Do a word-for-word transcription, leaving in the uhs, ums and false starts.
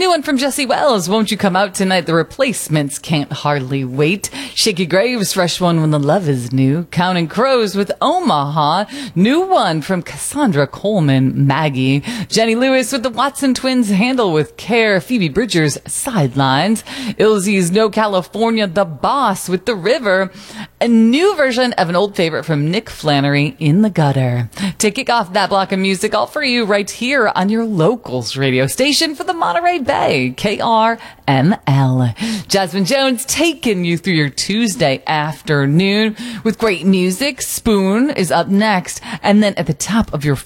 New one from Jesse Wells, Won't You Come Out Tonight? The Replacements, Can't Hardly Wait. Shaky Graves, fresh one When the Love Is New. Counting Crows with Omaha. New one from Cassandra Coleman, Maggie. Jenny Lewis with the Watson Twins, Handle with Care. Phoebe Bridgers, Sidelines. Ilzy's No California, The Boss with The River. A new version of an old favorite from Nick Flannery, In the Gutter. To kick off that block of music, all for you right here on your locals radio station for the Monterey Bay, K R M L. Jasmine Jones taking you through your Tuesday afternoon with great music. Spoon is up next. And then at the top of your